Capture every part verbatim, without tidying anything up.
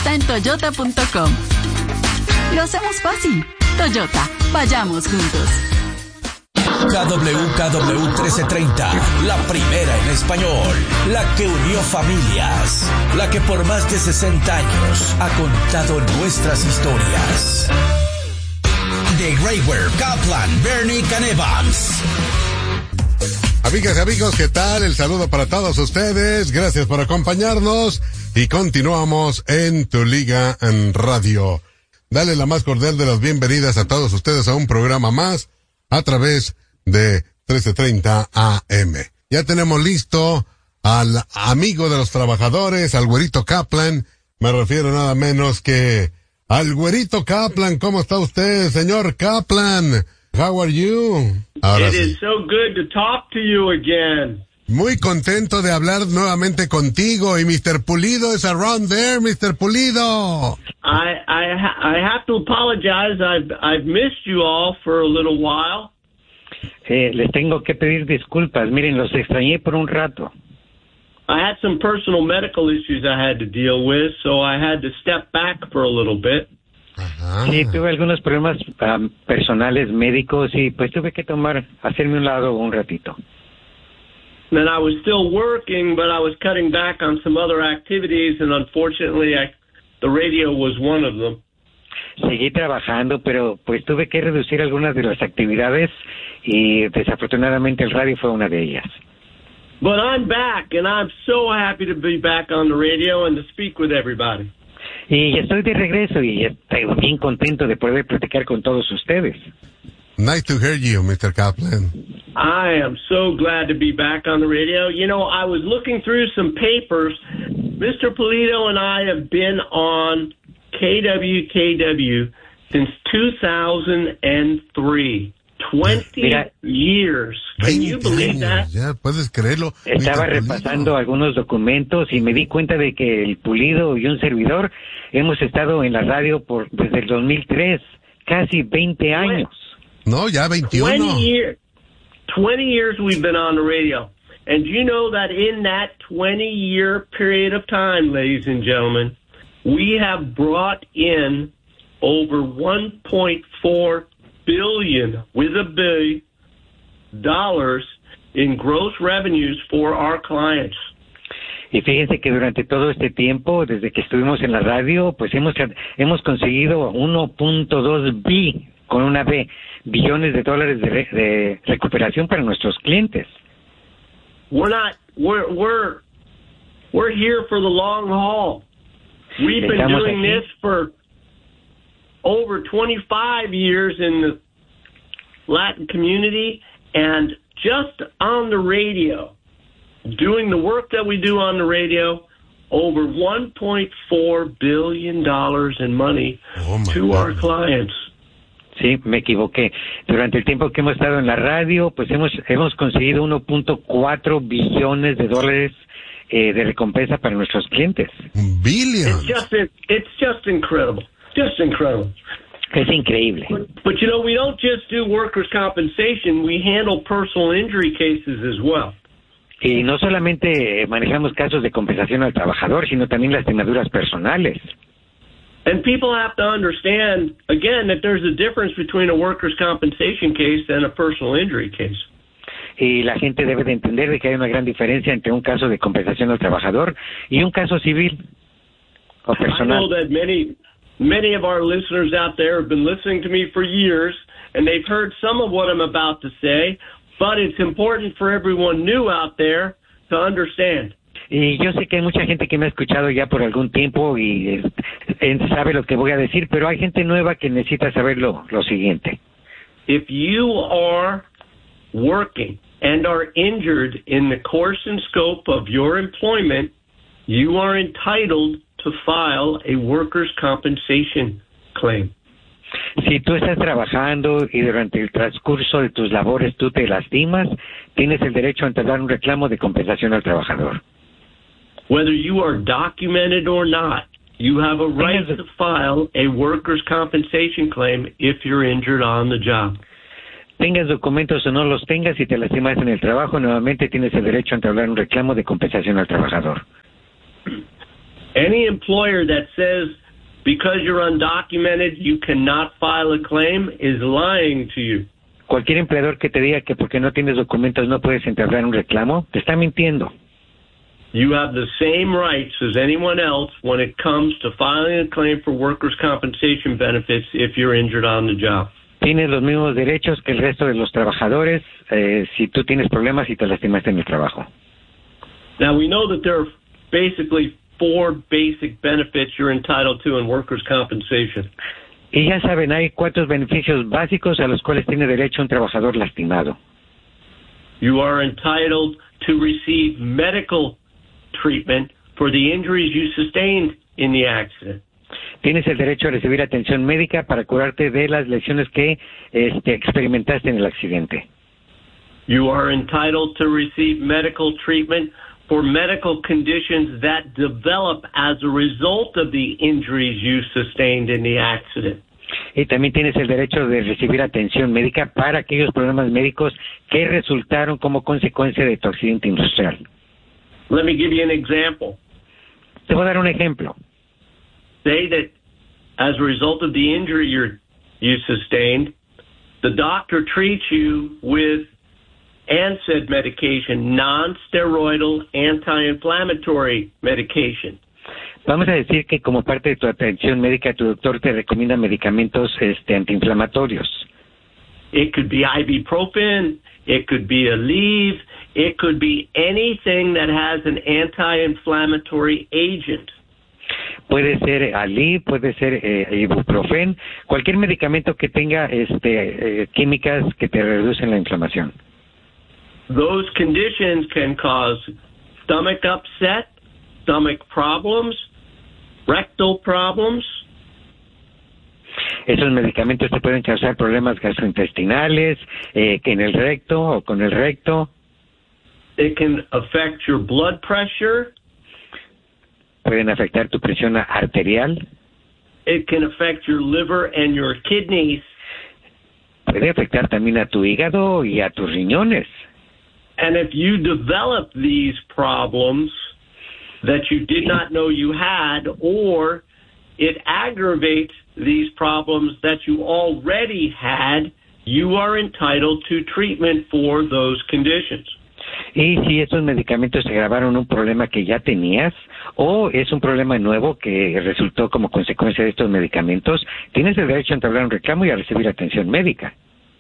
está en toyota punto com. Lo hacemos fácil. Toyota, vayamos juntos. K W K W trece treinta, la primera en español, la que unió familias, la que por más de sesenta años ha contado nuestras historias. De Grayware, Kaplan, Bernie Canevans. Amigas y amigos, ¿qué tal? El saludo para todos ustedes. Gracias por acompañarnos y continuamos en Tu Liga en Radio. Dale la más cordial de las bienvenidas a todos ustedes a un programa más a través de trece treinta A M. Ya tenemos listo al amigo de los trabajadores, al güerito Kaplan. Me refiero nada menos que al güerito Kaplan. ¿Cómo está usted, señor Kaplan? How are you? Ahora It sí. is so good to talk to you again. Muy contento de hablar nuevamente contigo. Y mister Pulido is around there, mister Pulido. I I ha- I have to apologize. I've I've missed you all for a little while. Eh, les tengo que pedir disculpas. Miren, los extrañé por un rato. I had some personal medical issues I had to deal with, so I had to step back for a little bit. Ajá. Sí, tuve algunos problemas um, personales, médicos, y pues tuve que tomar, hacerme un lado un ratito. And I was still working, but I was cutting back on some other activities, and unfortunately, I, the radio was one of them. Seguí trabajando, pero pues tuve que reducir algunas de las actividades y desafortunadamente el radio fue una de ellas. But I'm back, and I'm so happy to be back on the radio and to speak with everybody. Y estoy de regreso y estoy bien contento de poder platicar con todos ustedes. Nice to hear you, mister Kaplan. I am so glad to be back on the radio. You know, I was looking through some papers. Mister Pulido and I have been on K W K W since two thousand three. twenty Mira, years. Can you believe that? Ya puedes creerlo. Estaba mister repasando Pulido. algunos documentos y me di cuenta de que el Pulido y un servidor hemos estado en la radio por desde el dos mil tres, casi veinte años. No, ya veintiuno. twenty years. twenty years we've been on the radio. And you know that in that twenty-year period of time, ladies and gentlemen, we have brought in over one point four billion with a B dollars in gross revenues for our clients. Y fíjense que durante todo este tiempo, desde que estuvimos en la radio, pues hemos hemos conseguido uno punto dos bi, con una B, billones de dólares de, re, de recuperación para nuestros clientes. We're not we're we're we're here for the long haul. We've been Estamos doing aquí. this for over twenty-five years in the Latin community, and just on the radio, doing the work that we do on the radio, over one point four billion dollars in money Oh, my to our God. clients. Sí, me equivoqué. Durante el tiempo que hemos estado en la radio, pues hemos hemos conseguido uno punto cuatro billones de dólares eh, de recompensa para nuestros clientes. Billion. It's just it's just incredible, just incredible. Es increíble. But, but you know, we don't just do workers' compensation; we handle personal injury cases as well. Y no solamente manejamos casos de compensación al trabajador, sino también lastimaduras personales. And people have to understand, again, that there's a difference between a workers' compensation case and a personal injury case. Y la gente debe de entender de que hay una gran diferencia entre un caso de compensación al trabajador y un caso civil o I know personal. that many, many of our listeners out there have been listening to me for years, and they've heard some of what I'm about to say, but it's important for everyone new out there to understand. Y yo sé que hay mucha gente que me ha escuchado ya por algún tiempo y eh, sabe lo que voy a decir, pero hay gente nueva que necesita saber lo, lo siguiente. If you are working and are injured in the course and scope of your employment, you are entitled to file a workers' compensation claim. Si tú estás trabajando y durante el transcurso de tus labores tú te lastimas, tienes el derecho a entablar un reclamo de compensación al trabajador. Whether you are documented or not, you have a right to file a workers' compensation claim if you're injured on the job. Tengas documentos o no los tengas, si te lastimas en el trabajo, nuevamente tienes el derecho a entablar un reclamo de compensación al trabajador. Any employer that says because you're undocumented you cannot file a claim is lying to you. Cualquier empleador que te diga que porque no tienes documentos no puedes entablar un reclamo, te está mintiendo. You have the same rights as anyone else when it comes to filing a claim for workers' compensation benefits if you're injured on the job. Tienes los mismos derechos que el resto de los trabajadores eh, si tú tienes problemas y te lastimaste en el trabajo. Now, we know that there are basically four basic benefits you're entitled to in workers' compensation. Y ya saben, hay cuatro beneficios básicos a los cuales tiene derecho un trabajador lastimado. You are entitled to receive medical treatment for the injuries you sustained in the accident. Tienes el derecho a recibir atención médica para curarte de las lesiones que este, experimentaste en el accidente. You are entitled to receive medical treatment for medical conditions that develop as a result of the injuries you sustained in the accident. Y también tienes el derecho de recibir atención médica para aquellos problemas médicos que resultaron como consecuencia de tu accidente industrial. Let me give you an example. Te voy a dar un ejemplo. Say that as a result of the injury you're, you sustained, the doctor treats you with N SAID medication, non-steroidal anti-inflammatory medication. Vamos a decir que como parte de tu atención médica, tu doctor te recomienda medicamentos este, antiinflamatorios. It could be ibuprofen, it could be Aleve, it could be anything that has an anti-inflammatory agent. Puede ser Aleve, puede ser eh, ibuprofen, cualquier medicamento que tenga este, eh, químicas que te reducen la inflamación. Those conditions can cause stomach upset, stomach problems, rectal problems. Esos medicamentos te pueden causar problemas gastrointestinales, eh, que en el recto o con el recto. It can affect your blood pressure. Pueden afectar tu presión arterial. It can affect your liver and your kidneys. Puede afectar también a tu hígado y a tus riñones. And if you develop these problems that you did not know you had, or it aggravates these problems that you already had, you are entitled to treatment for those conditions. Y si estos medicamentos agravaron un problema que ya tenías, o es un problema nuevo que resultó como consecuencia de estos medicamentos, tienes el derecho a entablar un reclamo y a recibir atención médica.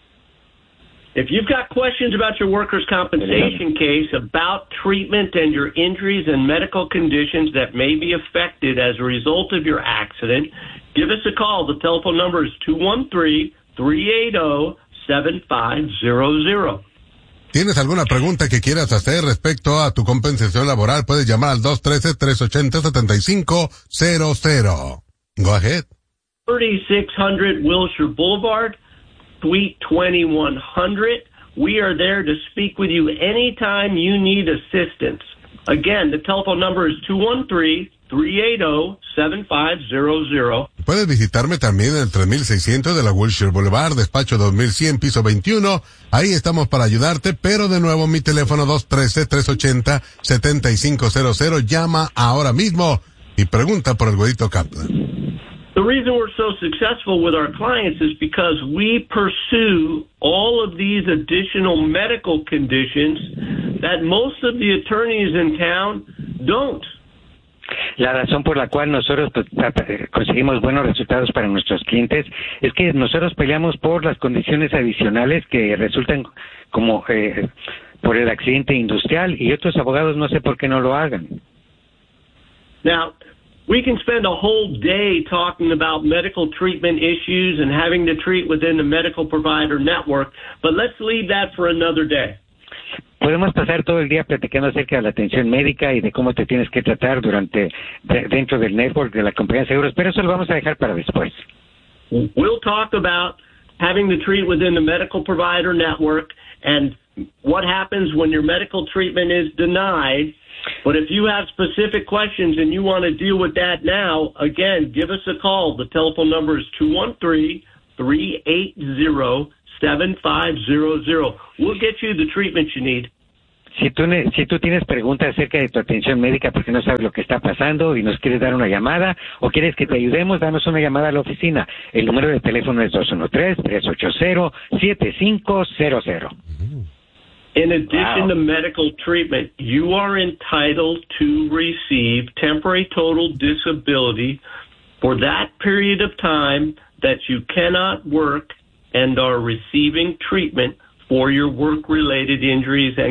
If you've got questions about your workers' compensation case, about treatment and your injuries and medical conditions that may be affected as a result of your accident, give us a call. The telephone number is two one three, three eight zero, seven five zero zero. ¿Tienes alguna pregunta que quieras hacer respecto a tu compensación laboral? Puedes llamar al dos uno tres, tres ocho cero, siete cinco cero cero. Go ahead. thirty-six hundred Wilshire Boulevard, Suite twenty-one hundred. We are there to speak with you anytime you need assistance. Again, the telephone number is two one three, three eight zero, seven five zero zero. Puedes visitarme también en el tres mil seiscientos de la Wilshire Boulevard, despacho dos mil cien, piso veintiuno. Ahí estamos para ayudarte, pero de nuevo mi teléfono dos uno tres, tres ocho cero, siete cinco cero cero. Llama ahora mismo y pregunta por el güerito Kaplan. The reason we're so successful with our clients is because we pursue all of these additional medical conditions that most of the attorneys in town don't. La razón por la cual nosotros pues, conseguimos buenos resultados para nuestros clientes es que nosotros peleamos por las condiciones adicionales que resultan como eh, por el accidente industrial, y otros abogados no sé por qué no lo hagan. Now, we can spend a whole day talking about medical treatment issues and having to treat within the medical provider network, but let's leave that for another day. Podemos pasar todo el día platicando acerca de la atención médica y de cómo te tienes que tratar durante de, dentro del network de la compañía de seguros, pero eso lo vamos a dejar para después. We'll talk about having to treat within the medical provider network and what happens when your medical treatment is denied. But if you have specific questions and you want to deal with that now, again, give us a call. The telephone number is two one three, three eight zero, seven five zero zero. We'll get you the treatment you need. Si tú, ne- si tú tienes preguntas acerca de tu atención médica porque no sabes lo que está pasando y nos quieres dar una llamada o quieres que te ayudemos, danos una llamada a la oficina. El número de teléfono es dos uno tres, tres ocho cero, siete cinco cero cero. In addition Wow. to medical treatment, you are entitled to receive temporary total disability for that period of time that you cannot work and are receiving treatment for your work-related injuries and